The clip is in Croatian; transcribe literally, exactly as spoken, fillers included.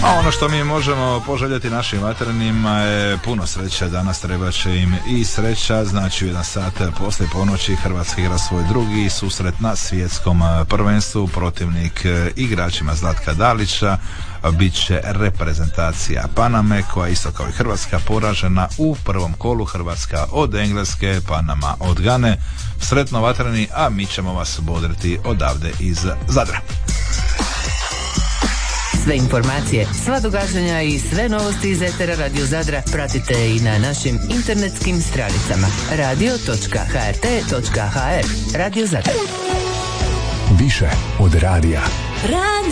A ono što mi možemo poželjeti našim vatrenima je puno sreće. Danas treba će im i sreća. Znači u jedan sat poslije ponoći Hrvatska igra svoj drugi susret na svjetskom prvenstvu. Protivnik igračima Zlatka Dalića bit će reprezentacija Paname, koja isto kao i Hrvatska poražena u prvom kolu. Hrvatska od Engleske, Panama od Gane. Sretno vatreni, a mi ćemo vas bodriti odavde iz Zadra. Sve informacije, sva događanja i sve novosti iz etera Radio Zadra pratite i na našim internetskim stranicama radio točka h r t točka h r. Radio Zadar. Više od radija. Radio